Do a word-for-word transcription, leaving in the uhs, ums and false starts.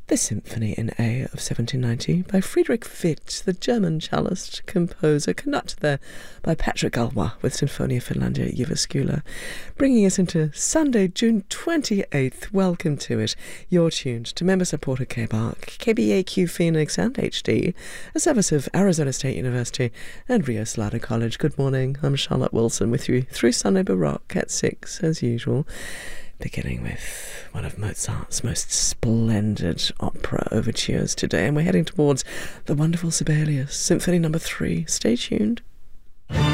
The Symphony in A of seventeen ninety by Friedrich Witt, the German cellist composer, conducted there by Patrick Galois with Sinfonia Finlandia Jyväskylä, bringing us into Sunday, June twenty-eighth. Welcome to it. You're tuned to member-supported K B A R C, K B A Q Phoenix and H D, a service of Arizona State University and Rio Salado College. Good morning, I'm Charlotte Wilson with you through Sunday Baroque at six as usual. Beginning with one of Mozart's most splendid opera overtures today, and we're heading towards the wonderful Sibelius, Symphony Number Three. Stay tuned.